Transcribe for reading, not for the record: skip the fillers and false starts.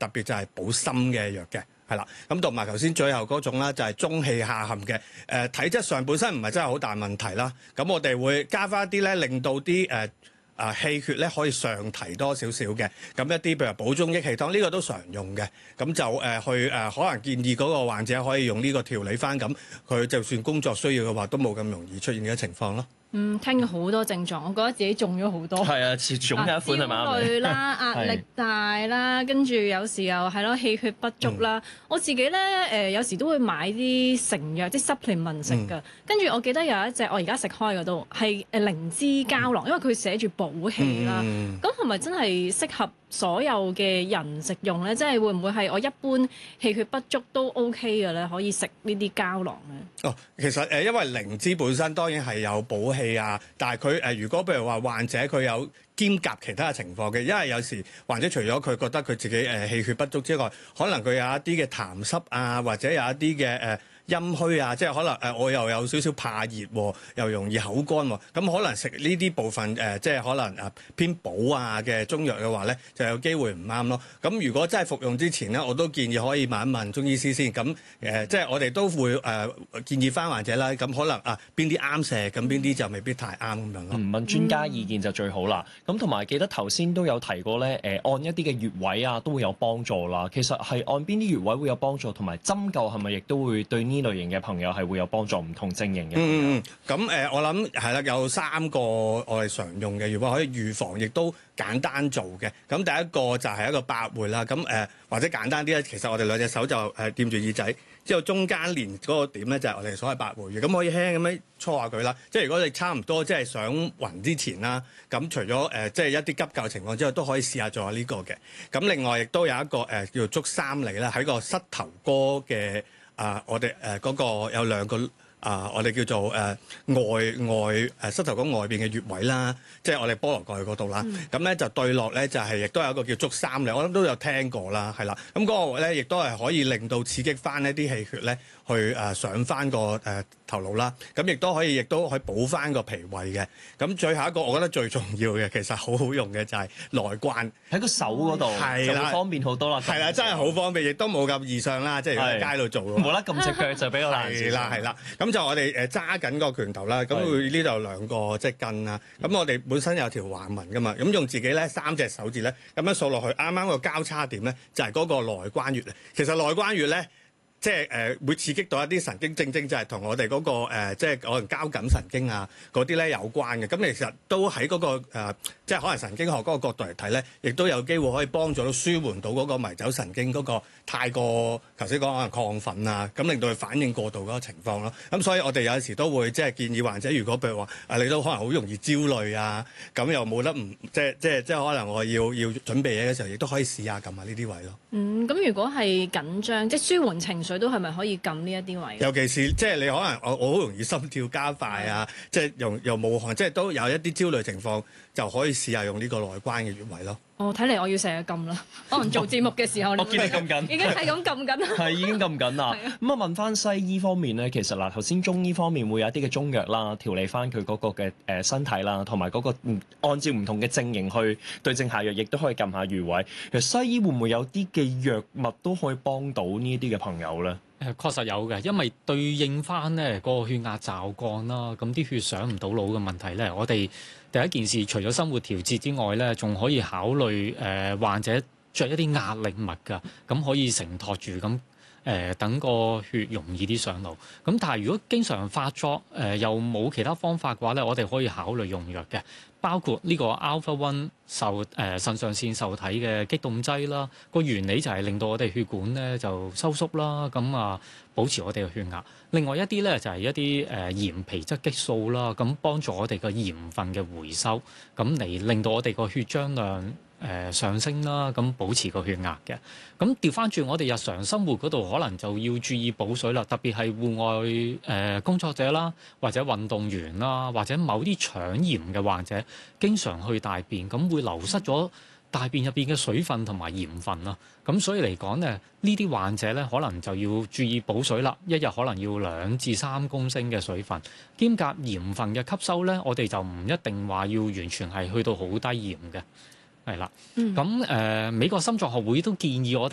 特別就係補心嘅藥嘅。係啦，咁同埋頭先最後嗰種啦，就係中氣下陷嘅，體質上本身唔係真係好大問題啦。咁我哋會加翻一啲咧，令到啲氣血咧可以上提多少少嘅。咁一啲譬如補中益氣湯，呢個都常用嘅。咁就可能建議嗰個患者可以用呢個調理翻，咁佢就算工作需要嘅話，都冇咁容易出現嘅情況咯。 聽咗好多症狀，我覺得自己中咗好多。 係啊，似中一款係嘛？ 焦慮啦、壓力大啦，跟住有時又係咯氣血不足啦。我自己咧有時都會買啲成藥，即係 supplement 食㗎。跟住我記得有一隻我而家食開嗰度係靈芝膠囊，因為佢寫住補氣啦。咁係咪真係適合所有嘅人食用咧？即係會唔會係我一般氣血不足都 OK 嘅咧？可以食呢啲膠囊咧？ 哦，其實因為靈芝本身當然係有補氣啊，但係佢如果譬如話患者佢有兼夾其他嘅情況嘅，因為有時患者除咗佢覺得佢自己氣血不足之外，可能佢有一啲嘅痰濕啊，或者有一啲嘅陰虛啊，即係可能我又有少少怕熱喎，又容易口乾喎，咁可能食呢啲部分即係可能偏補啊嘅中藥嘅話咧，就有機會唔啱咯。咁如果真係服用之前咧，我都建議可以問一問中醫師先。咁即係我哋都會建議翻患者啦。咁可能邊啲啱食，咁邊啲就未必太啱咁樣咯。 問專家意見就最好啦。咁同埋記得頭先都有提過咧，按一啲嘅穴位啊都會有幫助啦。其實係按邊啲穴位會有幫助，同埋針灸係咪亦都會對呢類型嘅朋友係會有幫助，唔同症型嘅。 咁我諗係啦，有3個我哋常用嘅穴位可以預防，亦都簡單做嘅。咁第一個就係一個百會啦。咁或者簡單啲咧，其實我哋兩隻手就掂住耳仔，之後中間連嗰個點咧就係我哋所謂百會穴。咁可以輕輕咁樣搓下佢啦。即係如果你差唔多即係想暈之前啦，咁除咗即係一啲急救情況之外，都可以試下做下呢個嘅。咁另外亦都有一個叫做足三里啦，喺個膝頭哥嘅。我哋嗰個有2個我哋叫做外膝頭哥外邊嘅穴位啦，即係我哋菠蘿蓋嗰度啦。咁咧就對落咧就係亦都有一個叫足三里，我諗都有聽過啦，係啦。咁嗰個位咧亦都係可以令到刺激翻一啲氣血咧，去上翻個頭腦啦。咁亦都可以補翻個脾胃嘅。咁最後一個我覺得最重要嘅，其實好好用嘅就係內關喺個手嗰度，就會方便好多啦。 係啦，真係好方便，亦都冇咁易上啦。即係如果喺街度做， 冇得撳隻腳就比較難。 係啦。咁就我哋揸緊個拳頭啦。咁佢呢度有2個即係筋啦。咁我哋本身有條橫紋噶嘛。咁用自己咧3隻手指咧咁樣掃落去，啱啱個交叉點咧就係嗰個內關穴咧。其實內關穴咧，即係會刺激到一啲神經，正就係同我哋嗰個即係可能交感神經啊嗰啲咧有關嘅。咁其實都喺嗰個即係可能神經學嗰個角度嚟睇咧，亦都有機會可以幫助到舒緩到嗰個迷走神經嗰個太過頭先講可能亢奮啊，咁令到佢反應過度嗰個情況咯。咁所以我哋有時都會即係建議患者，如果譬如話你都可能好容易焦慮啊，咁又冇得唔即係可能我要準備嘢嘅時候，亦都可以試下撳下呢啲位咯。 咁如果係緊張，即係舒緩情緒，都係咪可以撳呢一啲位？ 尤其是即係你可能我好容易心跳加快啊，即係又冇汗，即係都有一啲焦慮情況，就可以試下用呢個內關嘅穴位咯。 睇嚟我要成日撳啦。可能做節目嘅時候， 我見你撳緊， 已經係咁撳緊啦。 係已經撳緊啦。咁問翻西醫方面咧，其實嗱頭先中醫方面會有一啲嘅中藥啦，調理翻佢嗰個嘅身體啦，同埋嗰個按照唔同嘅症型去對症下藥，亦都可以撳下穴位。其實西醫會唔會有啲嘅藥物都可以幫到呢啲嘅朋友咧？ 確實有嘅，因為對應翻咧個血壓驟降啦，咁啲血上唔到腦嘅問題咧，我哋第一件事除咗生活調節之外咧，仲可以考慮患者着一啲壓力襪㗎，咁可以承托住咁等個血容易啲上腦。咁但係如果經常發作又冇其他方法嘅話咧，我哋可以考慮用藥嘅。包括呢個 Alpha-1 腎上腺受體嘅激動劑啦，個原理就係令到我哋血管咧就收縮啦，咁保持我哋嘅血壓。另外一啲咧就係一啲鹽皮質激素啦，咁幫助我哋嘅鹽分嘅回收，咁嚟令到我哋個血漿量上升啦，咁保持個血壓嘅。咁調翻轉我哋日常生活嗰度，可能就要注意補水啦，特別係戶外工作者啦，或者運動員啦，或者某啲腸炎嘅患者，經常去大便，咁會流失咗大便入邊嘅水分同埋鹽分啦。咁所以嚟講咧，呢啲患者咧可能就要注意補水啦，一日可能要2至3公升嘅水分，兼夾鹽分嘅吸收咧，我哋就唔一定話要完全係去到好低鹽嘅。係啦，咁美國心臟學會都建議我哋。